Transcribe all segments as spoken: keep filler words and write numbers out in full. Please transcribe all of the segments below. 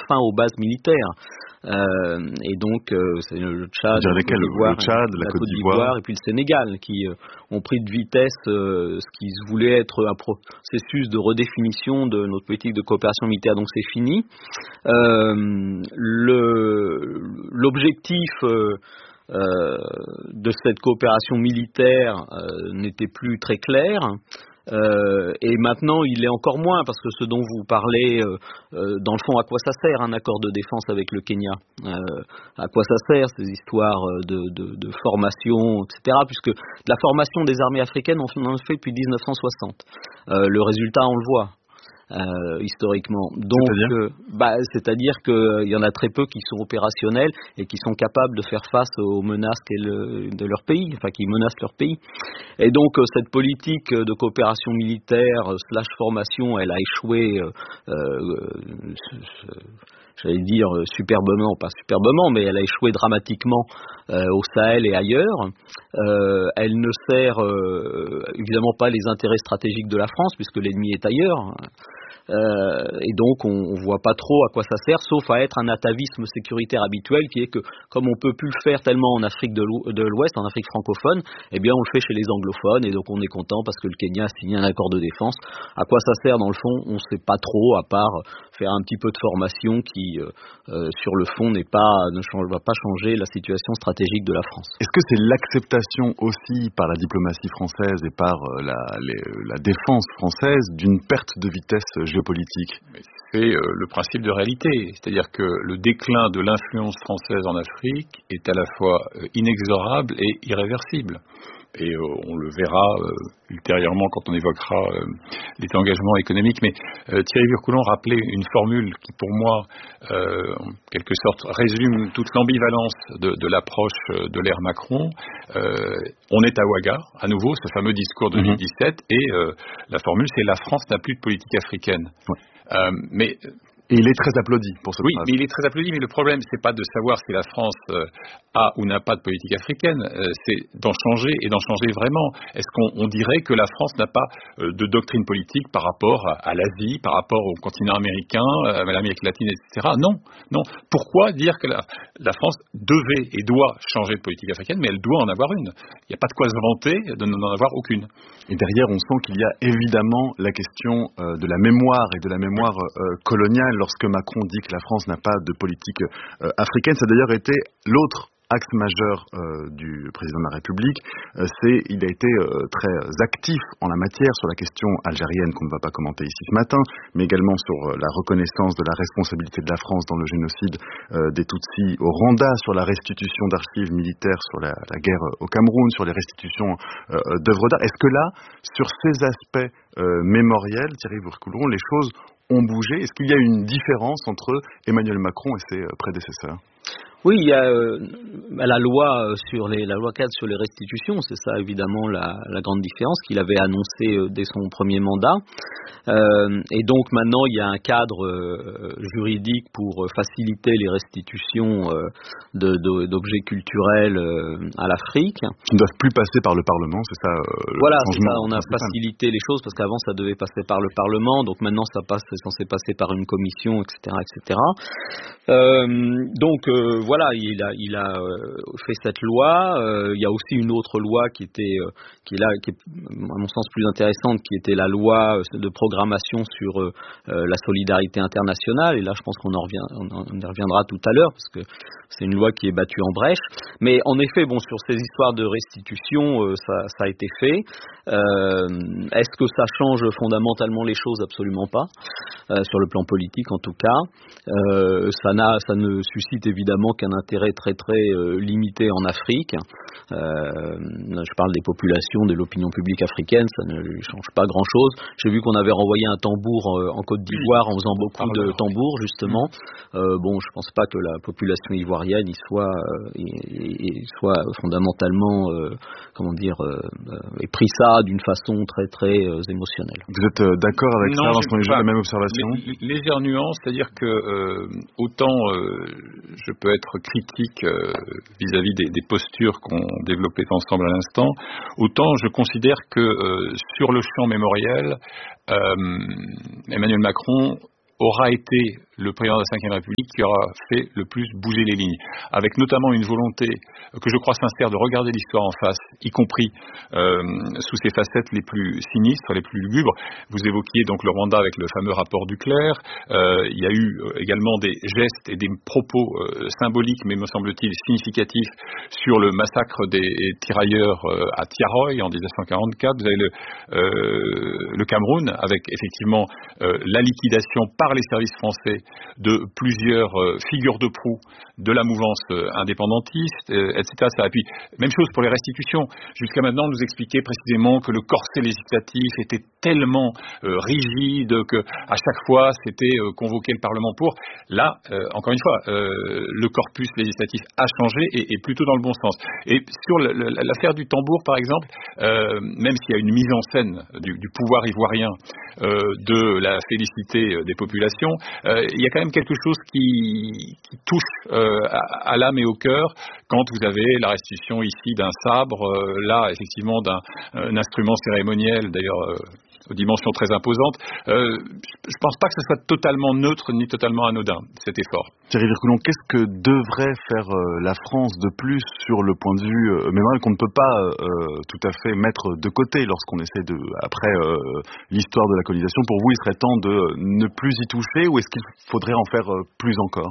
fin aux bases militaires. Euh, et donc, euh, c'est le Tchad, la Côte d'Ivoire, le Tchad, la, la Côte d'Ivoire et puis le Sénégal qui euh, ont pris de vitesse euh, ce qui voulait être un processus de redéfinition de notre politique de coopération militaire. Donc c'est fini. Euh, le, l'objectif euh, euh, de cette coopération militaire euh, n'était plus très clair. Euh, et maintenant, il est encore moins, parce que ce dont vous parlez, euh, euh, dans le fond, à quoi ça sert un accord de défense avec le Kenya, euh, à quoi ça sert ces histoires de, de, de formation, et cetera, puisque la formation des armées africaines, on en fait depuis dix-neuf cent soixante. Euh, le résultat, on le voit. Euh, historiquement. Donc, c'est-à-dire, euh, bah, c'est-à-dire qu'il euh, y en a très peu qui sont opérationnels et qui sont capables de faire face aux menaces le, de leur pays, enfin qui menacent leur pays. Et donc, euh, cette politique de coopération militaire euh, slash formation, elle a échoué. Euh, euh, J'allais dire euh, superbement, pas superbement, mais elle a échoué dramatiquement euh, au Sahel et ailleurs. Euh, elle ne sert euh, évidemment pas les intérêts stratégiques de la France, puisque l'ennemi est ailleurs. Euh, et donc on ne voit pas trop à quoi ça sert, sauf à être un atavisme sécuritaire habituel, qui est que comme on peut plus le faire tellement en Afrique de l'Ouest, en Afrique francophone, eh bien on le fait chez les anglophones, et donc on est content parce que le Kenya a signé un accord de défense. À quoi ça sert dans le fond, on ne sait pas trop, à part faire un petit peu de formation qui, euh, euh, sur le fond, n'est pas, ne change, va pas changer la situation stratégique de la France. Est-ce que c'est l'acceptation aussi par la diplomatie française et par la, les, la défense française d'une perte de vitesse géopolitique? C'est euh, le principe de réalité, c'est-à-dire que le déclin de l'influence française en Afrique est à la fois euh, inexorable et irréversible. Et euh, on le verra euh, ultérieurement quand on évoquera euh, les engagements économiques. Mais euh, Thierry Vircoulon rappelait une formule qui, pour moi, euh, en quelque sorte, résume toute l'ambivalence de, de l'approche de l'ère Macron. Euh, on est à Ouaga, à nouveau, ce fameux discours de deux mille dix-sept, et euh, la formule, c'est « la France n'a plus de politique africaine ouais. ». Euh, mais Et il est très applaudi pour ce Oui, phrase. mais il est très applaudi, mais le problème, c'est pas de savoir si la France euh, a ou n'a pas de politique africaine, euh, c'est d'en changer et d'en changer vraiment. Est-ce qu'on on dirait que la France n'a pas euh, de doctrine politique par rapport à, à l'Asie, par rapport au continent américain, à l'Amérique latine, et cetera. Non, non. Pourquoi dire que la, la France devait et doit changer de politique africaine, mais elle doit en avoir une. Il n'y a pas de quoi se vanter de n'en avoir aucune. Et derrière, on sent qu'il y a évidemment la question euh, de la mémoire et de la mémoire euh, coloniale. Lorsque Macron dit que la France n'a pas de politique euh, africaine, ça a d'ailleurs été l'autre axe majeur euh, du président de la République. Euh, c'est, il a été euh, très actif en la matière sur la question algérienne qu'on ne va pas commenter ici ce matin, mais également sur euh, la reconnaissance de la responsabilité de la France dans le génocide euh, des Tutsis au Rwanda, sur la restitution d'archives militaires, sur la, la guerre au Cameroun, sur les restitutions euh, d'œuvres d'art. Est-ce que là, sur ces aspects euh, mémoriels, Thierry Vircoulon, les choses ont bougé? Est-ce qu'il y a une différence entre Emmanuel Macron et ses prédécesseurs? Oui, il y a euh, la loi sur les, la loi cadre sur les restitutions, c'est ça évidemment la, la grande différence qu'il avait annoncée euh, dès son premier mandat. Euh, et donc maintenant il y a un cadre euh, juridique pour faciliter les restitutions euh, de, de, d'objets culturels euh, à l'Afrique. Qui ne doivent plus passer par le Parlement, c'est ça euh, le Voilà, changement c'est ça, on a principal. facilité les choses parce qu'avant ça devait passer par le Parlement, donc maintenant ça passe, c'est censé passer par une commission, et cetera, et cetera. Euh, donc euh, voilà, il a, il a euh, fait cette loi. Euh, il y a aussi une autre loi qui était, euh, qui est là, qui est à mon sens plus intéressante, qui était la loi de programmation sur euh, la solidarité internationale. Et là, je pense qu'on en revient, on, en, on y reviendra tout à l'heure parce que c'est une loi qui est battue en brèche. Mais en effet, bon, sur ces histoires de restitution, euh, ça, ça a été fait. Euh, est-ce que ça change fondamentalement les choses? Absolument pas. Euh, sur le plan politique, en tout cas, euh, ça n'a, ça ne suscite évidemment qu'un intérêt très très euh, limité en Afrique. Euh, je parle des populations, de l'opinion publique africaine, ça ne change pas grand-chose. J'ai vu qu'on avait renvoyé un tambour euh, en Côte d'Ivoire en faisant beaucoup de tambours, justement. Euh, bon, je pense pas que la population ivoirienne y soit, euh, y, y soit fondamentalement, euh, comment dire, euh, ait pris ça d'une façon très très euh, émotionnelle. Vous êtes euh, d'accord avec non, ça, lorsqu'on est la même observation? Lé- légère nuance, c'est-à-dire que euh, autant euh, je peux être critique euh, vis-à-vis des, des postures qu'on développait ensemble à l'instant, autant je considère que euh, sur le champ mémoriel, euh, Emmanuel Macron aura été le président de la cinquième République qui aura fait le plus bouger les lignes, avec notamment une volonté que je crois sincère de regarder l'histoire en face, y compris euh, sous ses facettes les plus sinistres, les plus lugubres. Vous évoquiez donc le Rwanda avec le fameux rapport Duclerc. Euh, il y a eu également des gestes et des propos euh, symboliques, mais me semble-t-il significatifs, sur le massacre des tirailleurs euh, à Tiaroy en dix-neuf cent quarante-quatre. Vous avez le, euh, le Cameroun avec effectivement euh, la liquidation par les services français de plusieurs euh, figures de proue de la mouvance euh, indépendantiste, euh, et cetera, et cetera. Et puis, même chose pour les restitutions. Jusqu'à maintenant, on nous expliquait précisément que le corset législatif était tellement euh, rigide que à chaque fois, c'était euh, convoquer le Parlement pour. Là, euh, encore une fois, euh, le corpus législatif a changé et est plutôt dans le bon sens. Et sur le, le, l'affaire du tambour, par exemple, euh, même s'il y a une mise en scène du, du pouvoir ivoirien, euh, de la félicité des populations, euh, il y a quand même quelque chose qui, qui touche euh, à, à l'âme et au cœur quand vous avez la restitution ici d'un sabre, euh, là effectivement d'un un instrument cérémoniel, d'ailleurs euh, aux dimensions très imposantes. Euh, je ne pense pas que ce soit totalement neutre ni totalement anodin, cet effort. Thierry Virculon, qu'est-ce que devrait faire euh, la France de plus sur le point de vue euh, mémorial qu'on ne peut pas euh, tout à fait mettre de côté lorsqu'on essaie de, après euh, l'histoire de la colonisation? Pour vous, il serait temps de ne plus y toucher, ou est-ce qu'il faudrait en faire euh, plus encore?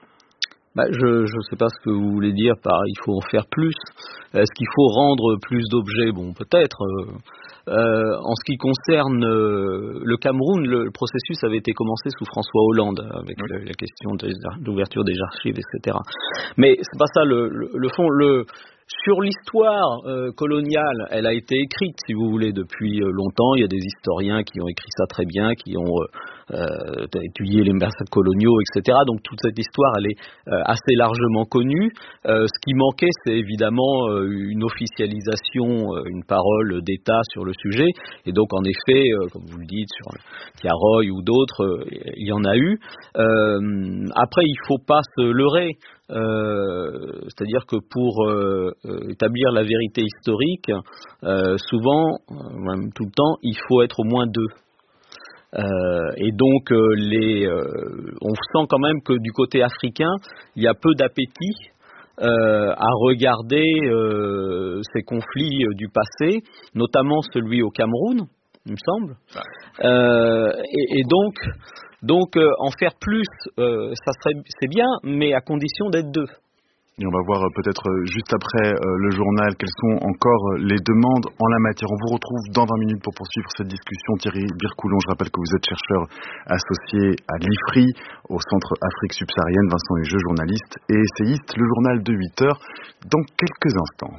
Bah, je ne sais pas ce que vous voulez dire par il faut en faire plus. Est-ce qu'il faut rendre plus d'objets? Bon, peut-être. Euh, euh, en ce qui concerne euh, le Cameroun, le, le processus avait été commencé sous François Hollande avec oui. le, la question de, de l'ouverture des archives, et cetera. Mais c'est pas ça le, le, le fond. Le, Sur l'histoire euh, coloniale, elle a été écrite, si vous voulez, depuis euh, longtemps. Il y a des historiens qui ont écrit ça très bien, qui ont euh, euh, étudié les massacres coloniaux, et cetera. Donc toute cette histoire, elle est euh, assez largement connue. Euh, ce qui manquait, c'est évidemment euh, une officialisation, euh, une parole d'État sur le sujet. Et donc en effet, euh, comme vous le dites, sur Tiaroy ou d'autres, euh, il y en a eu. Euh, après, il ne faut pas se leurrer. Euh, c'est-à-dire que pour euh, établir la vérité historique, euh, souvent, même tout le temps, il faut être au moins deux. Euh, et donc, euh, les, euh, on sent quand même que du côté africain, il y a peu d'appétit euh, à regarder euh, ces conflits du passé, notamment celui au Cameroun, il me semble. Euh, et, et donc... Donc euh, en faire plus, euh, ça serait, c'est bien, mais à condition d'être deux. Et on va voir euh, peut-être euh, juste après euh, le journal quelles sont encore euh, les demandes en la matière. On vous retrouve dans vingt minutes pour poursuivre cette discussion. Thierry Virculon, je rappelle que vous êtes chercheur associé à l'I F R I, au Centre Afrique subsaharienne. Vincent Hugeux, journaliste et essayiste. Le journal de huit heures dans quelques instants.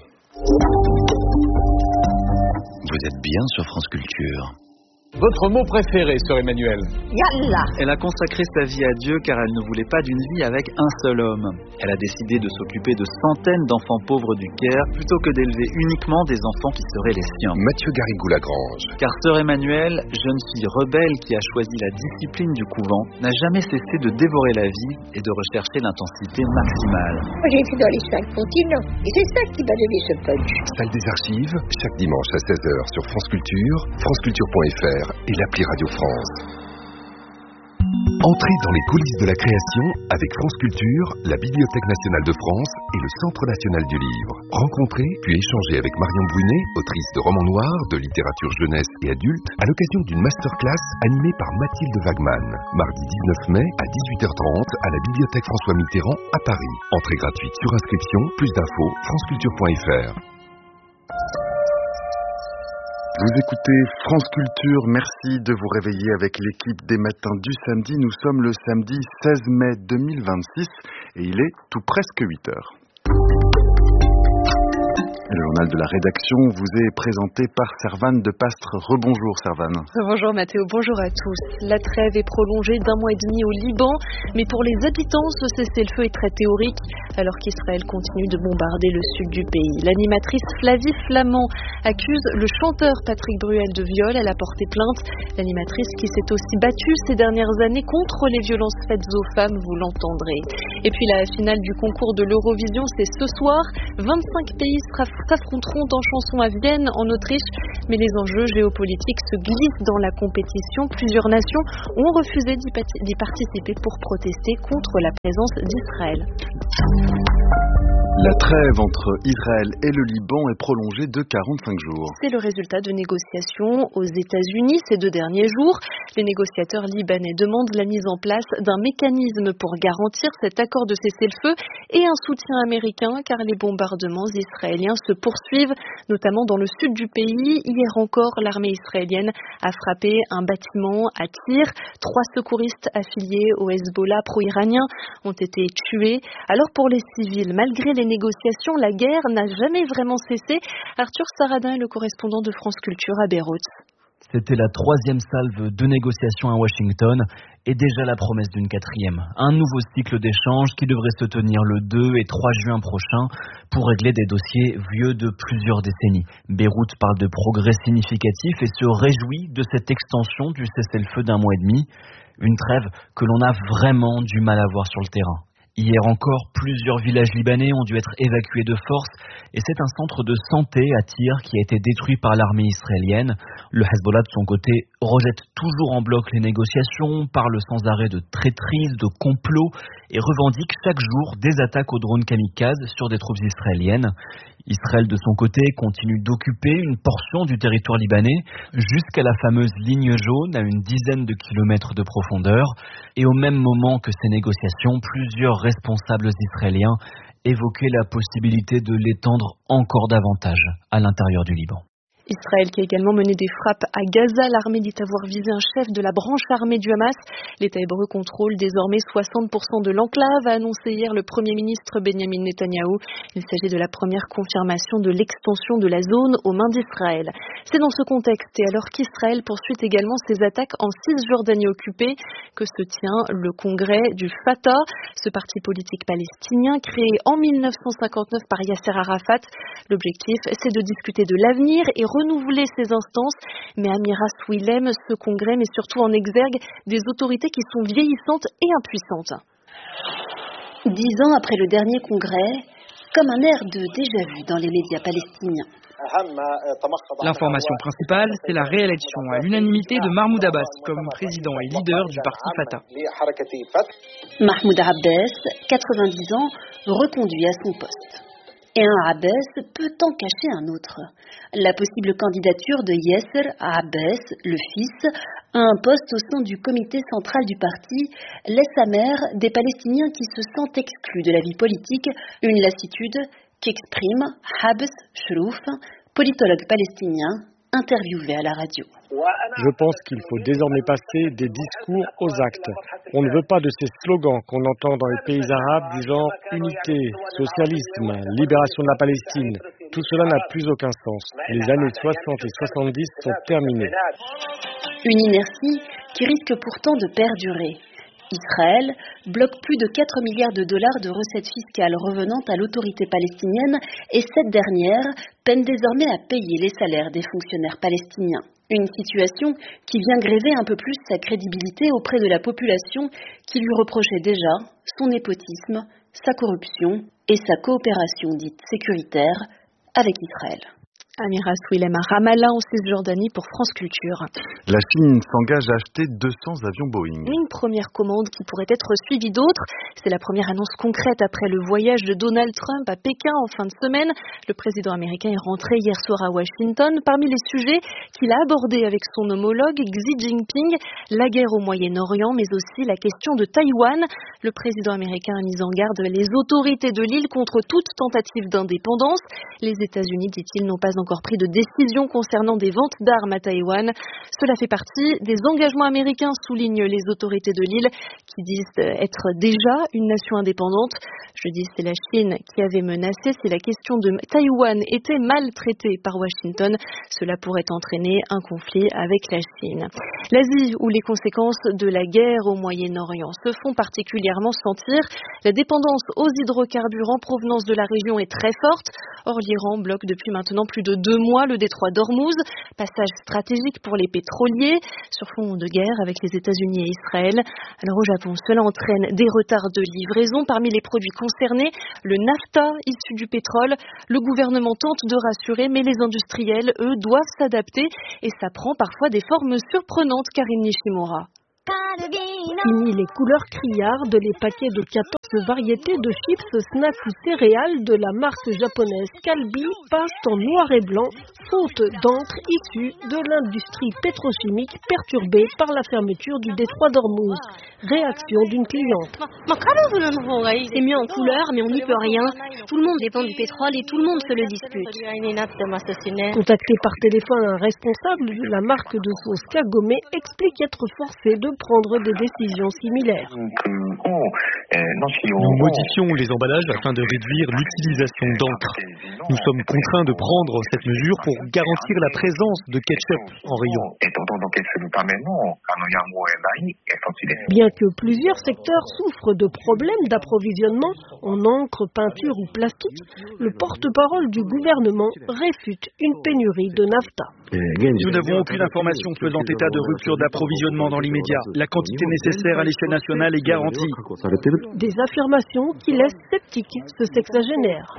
Vous êtes bien sur France Culture. Votre mot préféré, sœur Emmanuel? Yallah. Elle a consacré sa vie à Dieu car elle ne voulait pas d'une vie avec un seul homme. Elle a décidé de s'occuper de centaines d'enfants pauvres du Caire plutôt que d'élever uniquement des enfants qui seraient les siens. Mathieu Garrigou-Lagrange. Car sœur Emmanuel, jeune fille rebelle qui a choisi la discipline du couvent, n'a jamais cessé de dévorer la vie et de rechercher l'intensité maximale. Moi j'ai été dans les cinq continents et c'est ça qui m'a donné ce punch. Salle des archives, chaque dimanche à seize heures sur France Culture, franceculture point f r et l'appli Radio France. Entrez dans les coulisses de la création avec France Culture, la Bibliothèque nationale de France et le Centre national du livre. Rencontrez puis échangez avec Marion Brunet, autrice de romans noirs, de littérature jeunesse et adulte, à l'occasion d'une masterclass animée par Mathilde Wagman. Mardi dix-neuf mai à dix-huit heures trente à la Bibliothèque François Mitterrand à Paris. Entrée gratuite sur inscription, plus d'infos, franceculture point f r. Vous écoutez France Culture, merci de vous réveiller avec l'équipe des matins du samedi. Nous sommes le samedi seize mai deux mille vingt-six et il est tout presque huit heures. Le journal de la rédaction vous est présenté par Servane de Pastre. Rebonjour Servane. Bonjour Mathéo, bonjour à tous. La trêve est prolongée d'un mois et demi au Liban, mais pour les habitants, ce cessez-le-feu est très théorique. alors qu'Israël continue de bombarder le sud du pays. L'animatrice Flavie Flamand accuse le chanteur Patrick Bruel de viol. Elle a porté plainte. L'animatrice qui s'est aussi battue ces dernières années contre les violences faites aux femmes, vous l'entendrez. Et puis la finale du concours de l'Eurovision, c'est ce soir. vingt-cinq pays s'affronteront en chanson à Vienne, en Autriche. Mais les enjeux géopolitiques se glissent dans la compétition. Plusieurs nations ont refusé d'y participer pour protester contre la présence d'Israël. La trêve entre Israël et le Liban est prolongée de quarante-cinq jours. C'est le résultat de négociations aux États-Unis ces deux derniers jours. Les négociateurs libanais demandent la mise en place d'un mécanisme pour garantir cet accord de cessez-le-feu et un soutien américain car les bombardements israéliens se poursuivent, notamment dans le sud du pays. Hier encore, l'armée israélienne a frappé un bâtiment à tir. Trois secouristes affiliés au Hezbollah pro-iranien ont été tués. Alors pour les civils, malgré les négociations, la guerre n'a jamais vraiment cessé. Arthur Saradin est le correspondant de France Culture à Beyrouth. C'était la troisième salve de négociations à Washington et déjà la promesse d'une quatrième. Un nouveau cycle d'échanges qui devrait se tenir le deux et trois juin prochain pour régler des dossiers vieux de plusieurs décennies. Beyrouth parle de progrès significatifs et se réjouit de cette extension du cessez-le-feu d'un mois et demi. Une trêve que l'on a vraiment du mal à voir sur le terrain. Hier encore, plusieurs villages libanais ont dû être évacués de force et c'est un centre de santé à Tyr qui a été détruit par l'armée israélienne. Le Hezbollah, de son côté, rejette toujours en bloc les négociations, parle sans arrêt de traîtrise, de complot et revendique chaque jour des attaques aux drones kamikazes sur des troupes israéliennes. Israël, de son côté, continue d'occuper une portion du territoire libanais jusqu'à la fameuse ligne jaune à une dizaine de kilomètres de profondeur. Et au même moment que ces négociations, plusieurs responsables israéliens évoquaient la possibilité de l'étendre encore davantage à l'intérieur du Liban. Israël qui a également mené des frappes à Gaza. L'armée dit avoir visé un chef de la branche armée du Hamas. L'État hébreu contrôle désormais soixante pour cent de l'enclave, a annoncé hier le Premier ministre Benjamin Netanyahou. Il s'agit de la première confirmation de l'extension de la zone aux mains d'Israël. C'est dans ce contexte et alors qu'Israël poursuit également ses attaques en Cisjordanie occupée que se tient le congrès du Fatah, ce parti politique palestinien créé en mille neuf cent cinquante-neuf par Yasser Arafat. L'objectif, c'est de discuter de l'avenir et renouveler ces instances, mais Amira Swilem, ce congrès met surtout en exergue des autorités qui sont vieillissantes et impuissantes. Dix ans après le dernier congrès, comme un air de déjà-vu dans les médias palestiniens. L'information principale, c'est la réélection à l'unanimité de Mahmoud Abbas comme président et leader du parti Fatah. Mahmoud Abbas, quatre-vingt-dix ans, reconduit à son poste. Et un Abbas peut en cacher un autre. La possible candidature de Yasser Abbas, le fils, à un poste au sein du comité central du parti, laisse amère des Palestiniens qui se sentent exclus de la vie politique, une lassitude qu'exprime Habs Shrouf, politologue palestinien, interviewé à la radio. Je pense qu'il faut désormais passer des discours aux actes. On ne veut pas de ces slogans qu'on entend dans les pays arabes du genre unité, socialisme, libération de la Palestine. Tout cela n'a plus aucun sens. Les années soixante et soixante-dix sont terminées. Une inertie qui risque pourtant de perdurer. Israël bloque plus de quatre milliards de dollars de recettes fiscales revenant à l'autorité palestinienne et cette dernière peine désormais à payer les salaires des fonctionnaires palestiniens. Une situation qui vient gréver un peu plus sa crédibilité auprès de la population qui lui reprochait déjà son népotisme, sa corruption et sa coopération dite sécuritaire avec Israël. Amira Swilem à Ramallah en Cisjordanie pour France Culture. La Chine s'engage à acheter deux cents avions Boeing. Une première commande qui pourrait être suivie d'autres. C'est la première annonce concrète après le voyage de Donald Trump à Pékin en fin de semaine. Le président américain est rentré hier soir à Washington. Parmi les sujets qu'il a abordés avec son homologue Xi Jinping, la guerre au Moyen-Orient, mais aussi la question de Taïwan. Le président américain a mis en garde les autorités de l'île contre toute tentative d'indépendance. Les États-Unis, dit-il, n'ont pas encore pris de décision concernant des ventes d'armes à Taïwan. Cela fait partie des engagements américains, soulignent les autorités de l'île, qui disent être déjà une nation indépendante. Jeudi, c'est la Chine qui avait menacé si la question de Taïwan était maltraitée par Washington. Cela pourrait entraîner un conflit avec la Chine. L'Asie, où les conséquences de la guerre au Moyen-Orient se font particulièrement sentir. La dépendance aux hydrocarbures en provenance de la région est très forte. Or, l'Iran bloque depuis maintenant plus de deux mois le détroit d'Ormuz, passage stratégique pour les pétroliers, sur fond de guerre avec les États-Unis et Israël. Alors au Japon, cela entraîne des retards de livraison. Parmi les produits concernés, le nafta issu du pétrole. Le gouvernement tente de rassurer, mais les industriels, eux, doivent s'adapter et ça prend parfois des formes surprenantes. Karine Nishimura. Fini les couleurs criardes, les paquets de quatorze variétés de chips, snacks ou céréales de la marque japonaise Calbee passent en noir et blanc, faute d'encre issue de l'industrie pétrochimique perturbée par la fermeture du détroit d'Ormuz. Réaction d'une cliente. C'est mieux en couleur, mais on n'y peut rien. Tout le monde dépend du pétrole et tout le monde se le dispute. Contacté par téléphone, un responsable de la marque de sauce Kagome explique être forcé de prendre des décisions similaires. Nous modifions les emballages afin de réduire l'utilisation d'encre. Nous sommes contraints de prendre cette mesure pour garantir la présence de ketchup en rayon. Bien que plusieurs secteurs souffrent de problèmes d'approvisionnement en encre, peinture ou plastique, le porte-parole du gouvernement réfute une pénurie de nafta. Nous n'avons aucune information faisant état de rupture d'approvisionnement dans l'immédiat. La quantité nécessaire à l'échelle nationale est garantie. Des affirmations qui laissent sceptique ce sexagénaire.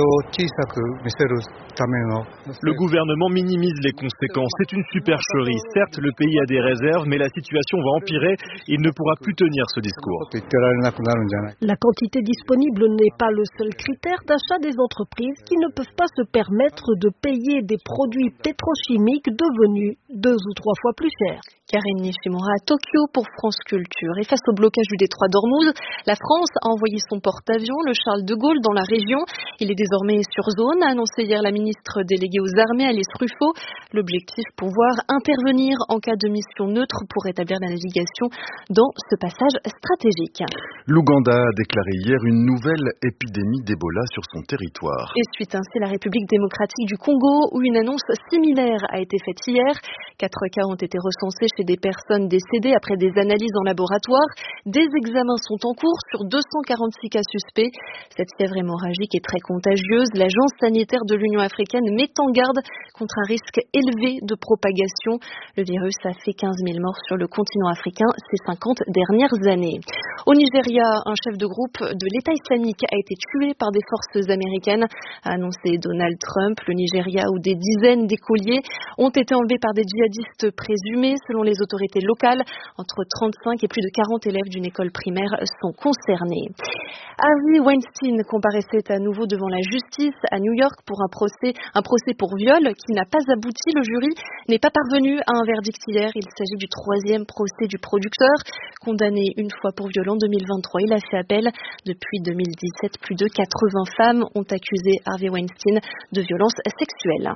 Le gouvernement minimise les conséquences. C'est une supercherie. Certes, le pays a des réserves, mais la situation va empirer. Il ne pourra plus tenir ce discours. La quantité disponible n'est pas le seul critère d'achat des entreprises qui ne peuvent pas se permettre de payer des produits pétrochimiques devenus deux ou trois fois plus chers. Karine Nishimura à Tokyo pour France Culture. Et face au blocage du détroit d'Ormuz, la France a envoyé son porte-avions, le Charles de Gaulle, dans la région. Il est désormais sur zone, a annoncé hier la ministre déléguée aux armées, Alice Ruffo. L'objectif, pouvoir intervenir en cas de mission neutre pour rétablir la navigation dans ce passage stratégique. L'Ouganda a déclaré hier une nouvelle épidémie d'Ebola sur son territoire. Et suite ainsi la République démocratique du Congo, où une annonce similaire a été faite hier. Quatre cas ont été recensés chez des personnes décédées après des analyses en laboratoire. Des examens sont en cours sur deux cent quarante-six cas suspects. Cette fièvre hémorragique est très contagieuse. L'Agence sanitaire de l'Union africaine met en garde contre un risque élevé de propagation. Le virus a fait quinze mille morts sur le continent africain ces cinquante dernières années. Au Nigeria, un chef de groupe de l'État islamique a été tué par des forces américaines, a annoncé Donald Trump. Le Nigeria, où des dizaines d'écoliers ont été enlevés par des djihadistes présumés. Selon les autorités locales, entre trente-cinq et plus de quarante élèves d'une école primaire sont concernés. Harvey Weinstein comparaissait à nouveau devant la justice à New York pour un procès, un procès pour viol qui n'a pas abouti. Le jury n'est pas parvenu à un verdict hier. Il s'agit du troisième procès du producteur. Condamné une fois pour viol en deux mille vingt-trois, il a fait appel. Depuis deux mille dix-sept, plus de quatre-vingts femmes ont accusé Harvey Weinstein de violences sexuelles.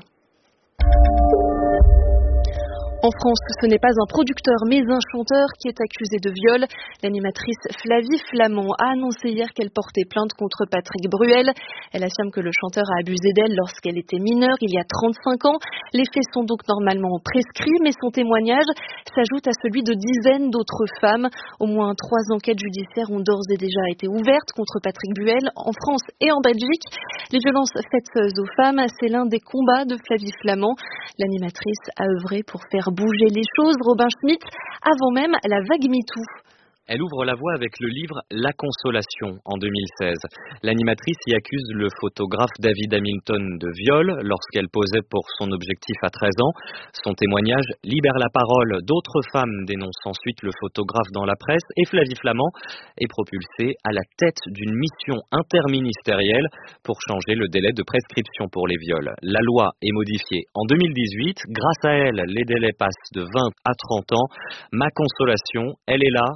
En France, ce n'est pas un producteur mais un chanteur qui est accusé de viol. L'animatrice Flavie Flament a annoncé hier qu'elle portait plainte contre Patrick Bruel. Elle affirme que le chanteur a abusé d'elle lorsqu'elle était mineure, il y a trente-cinq ans. Les faits sont donc normalement prescrits, mais son témoignage s'ajoute à celui de dizaines d'autres femmes. Au moins trois enquêtes judiciaires ont d'ores et déjà été ouvertes contre Patrick Bruel en France et en Belgique. Les violences faites aux femmes, c'est l'un des combats de Flavie Flament. L'animatrice a œuvré pour faire bouger les choses, Robin Schmitt, avant même la vague MeToo. Elle ouvre la voie avec le livre La Consolation en deux mille seize. L'animatrice y accuse le photographe David Hamilton de viol lorsqu'elle posait pour son objectif à treize ans. Son témoignage libère la parole. D'autres femmes dénoncent ensuite le photographe dans la presse et Flavie Flament est propulsée à la tête d'une mission interministérielle pour changer le délai de prescription pour les viols. La loi est modifiée en deux mille dix-huit. Grâce à elle, les délais passent de vingt à trente ans. Ma consolation, elle est là, confie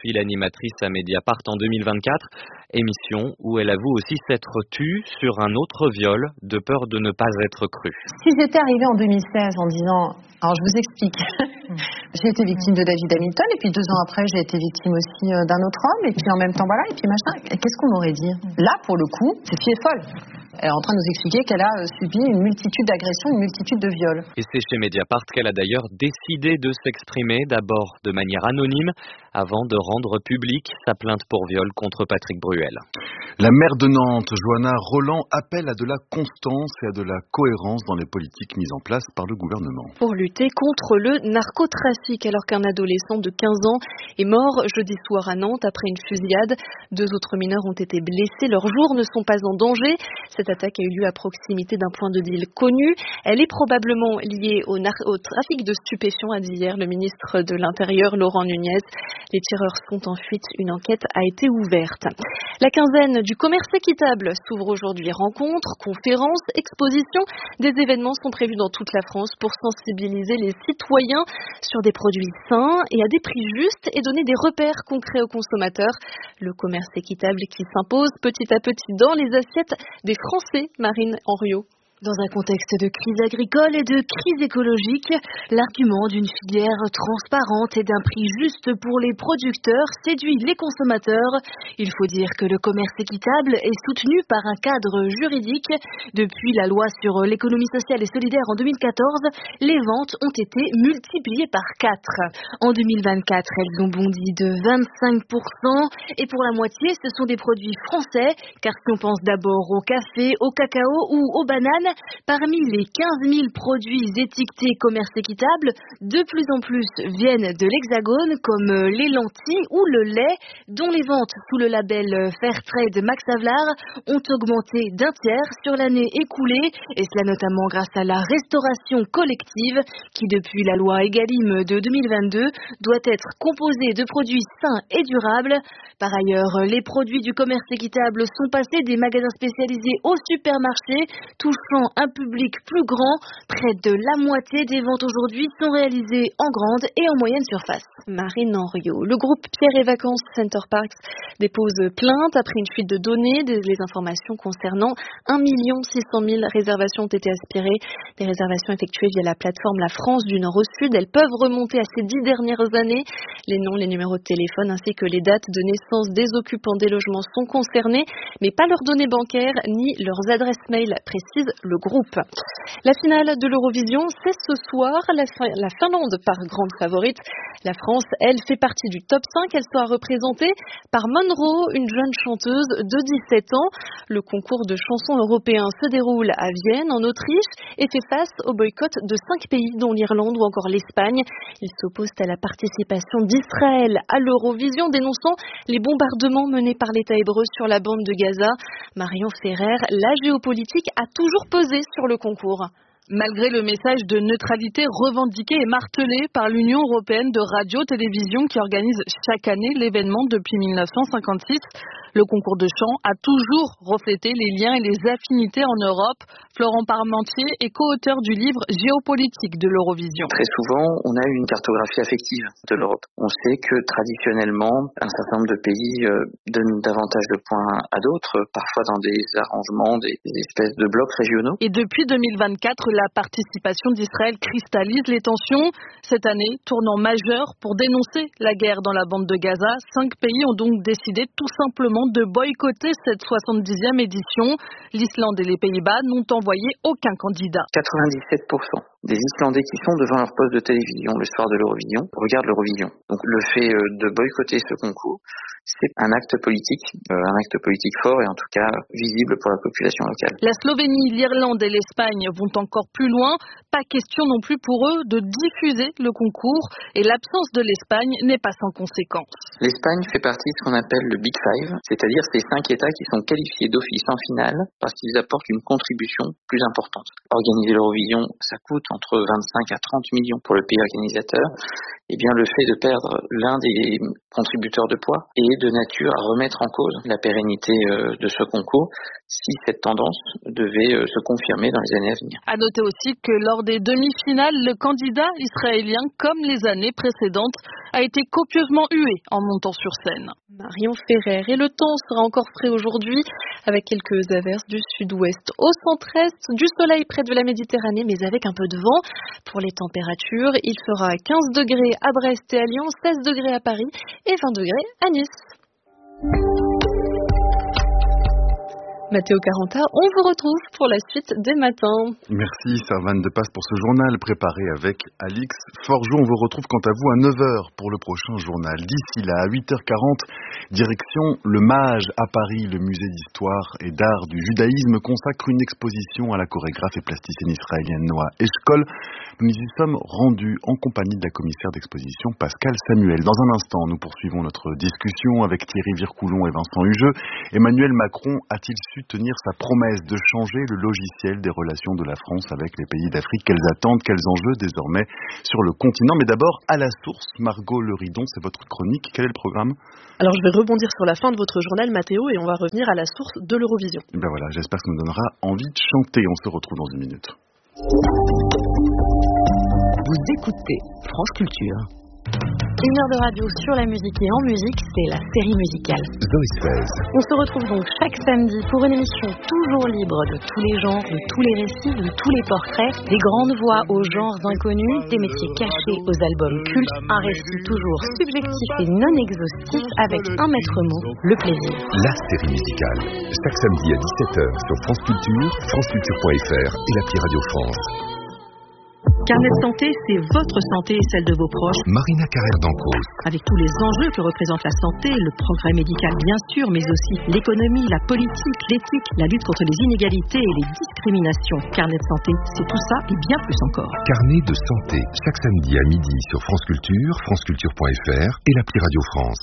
puis l'animatrice à Mediapart en deux mille vingt-quatre, émission où elle avoue aussi s'être tue sur un autre viol de peur de ne pas être crue. Si j'étais arrivée en deux mille seize en disant, alors je vous explique, j'ai été victime de David Hamilton et puis deux ans après j'ai été victime aussi d'un autre homme et puis en même temps voilà et puis machin, qu'est-ce qu'on m'aurait dit? Là pour le coup, cette fille est folle. Elle est en train de nous expliquer qu'elle a subi une multitude d'agressions, une multitude de viols. Et c'est chez Mediapart qu'elle a d'ailleurs décidé de s'exprimer, d'abord de manière anonyme, avant de rendre publique sa plainte pour viol contre Patrick Bruel. La maire de Nantes, Johanna Roland, appelle à de la constance et à de la cohérence dans les politiques mises en place par le gouvernement. Pour lutter contre le narcotrafic, alors qu'un adolescent de quinze ans est mort jeudi soir à Nantes après une fusillade. Deux autres mineurs ont été blessés. Leurs jours ne sont pas en danger. Cette attaque a eu lieu à proximité d'un point de deal connu. Elle est probablement liée au, nar- au trafic de stupéfiants, a dit hier le ministre de l'Intérieur, Laurent Nunez. Les tireurs sont en fuite. Une enquête a été ouverte. La quinzaine du commerce équitable s'ouvre aujourd'hui. Rencontres, conférences, expositions. Des événements sont prévus dans toute la France pour sensibiliser les citoyens sur des produits sains et à des prix justes et donner des repères concrets aux consommateurs. Le commerce équitable qui s'impose petit à petit dans les assiettes des Français, Marine Henriot. Dans un contexte de crise agricole et de crise écologique, l'argument d'une filière transparente et d'un prix juste pour les producteurs séduit les consommateurs. Il faut dire que le commerce équitable est soutenu par un cadre juridique. Depuis la loi sur l'économie sociale et solidaire en deux mille quatorze, les ventes ont été multipliées par quatre. En deux mille vingt-quatre, elles ont bondi de vingt-cinq pour cent et pour la moitié, ce sont des produits français, car si on pense d'abord au café, au cacao ou aux bananes, parmi les quinze mille produits étiquetés commerce équitable, de plus en plus viennent de l'Hexagone comme les lentilles ou le lait, dont les ventes sous le label Fairtrade Max Havelaar ont augmenté d'un tiers sur l'année écoulée, et cela notamment grâce à la restauration collective qui, depuis la loi Egalim de deux mille vingt-deux, doit être composée de produits sains et durables. Par ailleurs, les produits du commerce équitable sont passés des magasins spécialisés aux supermarchés, touchant un public plus grand. Près de la moitié des ventes aujourd'hui sont réalisées en grande et en moyenne surface. Marine Henriot. Le groupe Pierre et Vacances Center Parks dépose plainte après une fuite de données. Les informations concernant un million six cent mille réservations ont été aspirées. Des réservations effectuées via la plateforme La France du Nord au Sud. Elles peuvent remonter à ces dix dernières années. Les noms, les numéros de téléphone ainsi que les dates de naissance des occupants des logements sont concernés, mais pas leurs données bancaires ni leurs adresses mail, précise le groupe. La finale de l'Eurovision, c'est ce soir. La, la Finlande part grande favorite. La France, elle, fait partie du top cinq. Elle sera représentée par Monroe, une jeune chanteuse de dix-sept ans. Le concours de chansons européen se déroule à Vienne, en Autriche, et fait face au boycott de cinq pays, dont l'Irlande ou encore l'Espagne. Ils s'opposent à la participation d'Israël à l'Eurovision, dénonçant les bombardements menés par l'État hébreu sur la bande de Gaza. Marion Ferrer, la géopolitique a toujours pesé sur le concours. Malgré le message de neutralité revendiqué et martelé par l'Union européenne de radio-télévision qui organise chaque année l'événement depuis mille neuf cent cinquante-six, le concours de chant a toujours reflété les liens et les affinités en Europe. Florent Parmentier est co-auteur du livre Géopolitique de l'Eurovision. Très souvent, on a une cartographie affective de l'Europe. On sait que traditionnellement, un certain nombre de pays euh, donnent davantage de points à d'autres, parfois dans des arrangements, des, des espèces de blocs régionaux. Et depuis deux mille vingt-quatre, la participation d'Israël cristallise les tensions. Cette année, tournant majeur pour dénoncer la guerre dans la bande de Gaza, cinq pays ont donc décidé tout simplement de boycotter cette soixante-dixième édition. L'Islande et les Pays-Bas n'ont envoyé aucun candidat. quatre-vingt-dix-sept pour cent des Islandais qui sont devant leur poste de télévision le soir de l'Eurovision regardent l'Eurovision. Donc le fait de boycotter ce concours, c'est un acte politique, un acte politique fort et en tout cas visible pour la population locale. La Slovénie, l'Irlande et l'Espagne vont encore plus loin. Pas question non plus pour eux de diffuser le concours et l'absence de l'Espagne n'est pas sans conséquence. L'Espagne fait partie de ce qu'on appelle le Big Five, c'est-à-dire ces cinq États qui sont qualifiés d'office en finale parce qu'ils apportent une contribution plus importante. Organiser l'Eurovision, ça coûte entre vingt-cinq à trente millions pour le pays organisateur eh bien le fait de perdre l'un des contributeurs de poids est de nature à remettre en cause la pérennité euh, de ce concours si cette tendance devait euh, se confirmer dans les années à venir. À noter aussi que lors des demi-finales, le candidat israélien, comme les années précédentes, a été copieusement hué en montant sur scène. Marion Ferrer. Et le temps sera encore frais aujourd'hui avec quelques averses du sud-ouest au centre-est, du soleil près de la Méditerranée mais avec un peu de vent. Pour les températures, il fera quinze degrés à Brest et à Lyon, seize degrés à Paris et vingt degrés à Nice. Mathéo Caranta, on vous retrouve pour la suite des matins. Merci Servane de Passe pour ce journal préparé avec Alix Forgeot. On vous retrouve quant à vous à neuf heures pour le prochain journal. D'ici là, à huit heures quarante, direction le Mage à Paris. Le musée d'histoire et d'art du judaïsme consacre une exposition à la chorégraphe et plasticienne israélienne Noa Eshkol. Nous y sommes rendus en compagnie de la commissaire d'exposition Pascal Samuel. Dans un instant, nous poursuivons notre discussion avec Thierry Vircoulon et Vincent Hugeux. Emmanuel Macron a-t-il su tenir sa promesse de changer le logiciel des relations de la France avec les pays d'Afrique? Quelles attentes, quels enjeux désormais sur le continent? Mais d'abord, à la source, Margot Leridon, c'est votre chronique. Quel est le programme? Alors je vais rebondir sur la fin de votre journal, Mathéo, et on va revenir à la source de l'Eurovision. Et ben voilà, j'espère que ça nous donnera envie de chanter. On se retrouve dans une minute. Vous écoutez France Culture. Une heure de radio sur la musique et en musique, c'est la série musicale. On se retrouve donc chaque samedi pour une émission toujours libre de tous les genres, de tous les récits, de tous les portraits, des grandes voix aux genres inconnus, des métiers cachés aux albums cultes, un récit toujours subjectif et non exhaustif avec un maître mot, le plaisir. La série musicale, chaque samedi à dix-sept heures sur France Culture, franceculture point f r et l'appli Radio France. Carnet de santé, c'est votre santé et celle de vos proches. Marina Carrère d'Ancos. Avec tous les enjeux que représente la santé, le progrès médical bien sûr, mais aussi l'économie, la politique, l'éthique, la lutte contre les inégalités et les discriminations. Carnet de santé, c'est tout ça et bien plus encore. Carnet de santé, chaque samedi à midi sur France Culture, franceculture point f r et l'appli Radio France.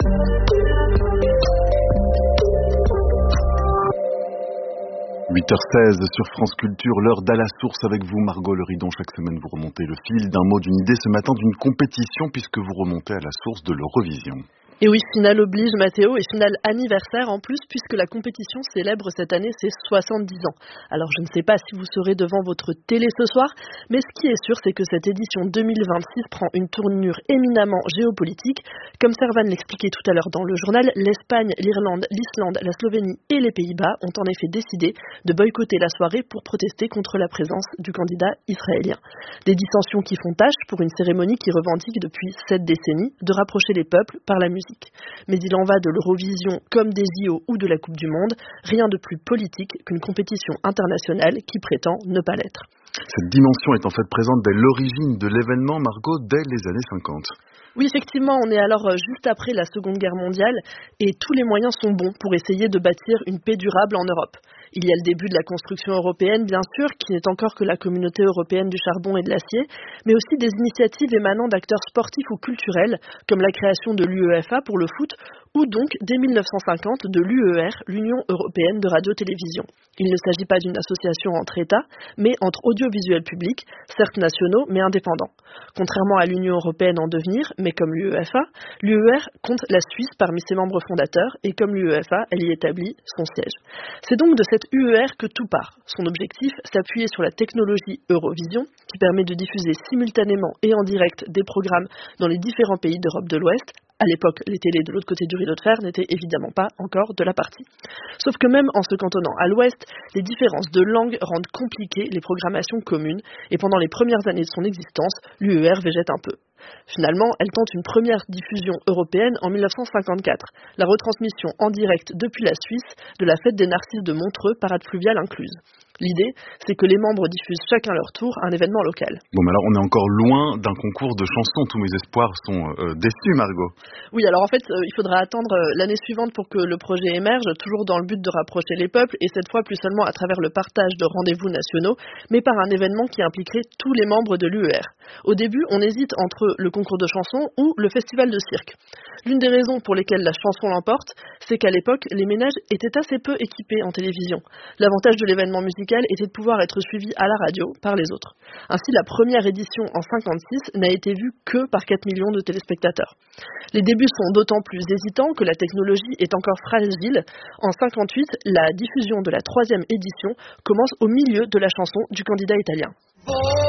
huit heures seize sur France Culture, l'heure d'à la source avec vous, Margot Leridon. Chaque semaine, vous remontez le fil d'un mot, d'une idée. Ce matin, d'une compétition, puisque vous remontez à la source de l'Eurovision. Et oui, finale oblige, Mathéo, et finale anniversaire en plus, puisque la compétition célèbre cette année ses soixante-dix ans. Alors je ne sais pas si vous serez devant votre télé ce soir, mais ce qui est sûr, c'est que cette édition deux mille vingt-six prend une tournure éminemment géopolitique. Comme Servan l'expliquait tout à l'heure dans le journal, l'Espagne, l'Irlande, l'Islande, la Slovénie et les Pays-Bas ont en effet décidé de boycotter la soirée pour protester contre la présence du candidat israélien. Des dissensions qui font tâche pour une cérémonie qui revendique depuis sept décennies de rapprocher les peuples par la musique. Mais il en va de l'Eurovision comme des J O ou de la Coupe du Monde, rien de plus politique qu'une compétition internationale qui prétend ne pas l'être. Cette dimension est en fait présente dès l'origine de l'événement, Margot, dès les années cinquante. Oui, effectivement, on est alors juste après la Seconde Guerre mondiale et tous les moyens sont bons pour essayer de bâtir une paix durable en Europe. Il y a le début de la construction européenne, bien sûr, qui n'est encore que la communauté européenne du charbon et de l'acier, mais aussi des initiatives émanant d'acteurs sportifs ou culturels, comme la création de l'U E F A pour le foot, ou donc, dès mille neuf cent cinquante, de l'U E R, l'Union européenne de radio-télévision. Il ne s'agit pas d'une association entre États, mais entre audiovisuels publics, certes nationaux, mais indépendants. Contrairement à l'Union européenne en devenir, mais comme l'U E F A, l'U E R compte la Suisse parmi ses membres fondateurs, et comme l'U E F A, elle y établit son siège. C'est donc de cette U E R que tout part. Son objectif, s'appuyer sur la technologie Eurovision, qui permet de diffuser simultanément et en direct des programmes dans les différents pays d'Europe de l'Ouest. À l'époque, les télés de l'autre côté du rideau de fer n'étaient évidemment pas encore de la partie. Sauf que même en se cantonnant à l'ouest, les différences de langue rendent compliquées les programmations communes, et pendant les premières années de son existence, l'U E R végète un peu. Finalement, elle tente une première diffusion européenne en mille neuf cent cinquante-quatre, la retransmission en direct depuis la Suisse de la fête des Narcisses de Montreux, parade fluviale incluse. L'idée, c'est que les membres diffusent chacun leur tour un événement local. Bon, mais alors on est encore loin d'un concours de chansons. Tous mes espoirs sont euh, déçus, Margot. Oui, alors en fait, euh, il faudra attendre euh, l'année suivante pour que le projet émerge, toujours dans le but de rapprocher les peuples, et cette fois plus seulement à travers le partage de rendez-vous nationaux, mais par un événement qui impliquerait tous les membres de l'U E R. Au début, on hésite entre le concours de chansons ou le festival de cirque. L'une des raisons pour lesquelles la chanson l'emporte, c'est qu'à l'époque, les ménages étaient assez peu équipés en télévision. L'avantage de l'événement musical était de pouvoir être suivi à la radio par les autres. Ainsi, la première édition en cinquante-six n'a été vue que par quatre millions de téléspectateurs. Les débuts sont d'autant plus hésitants que la technologie est encore fragile. En cinquante-huit, la diffusion de la troisième édition commence au milieu de la chanson du candidat italien.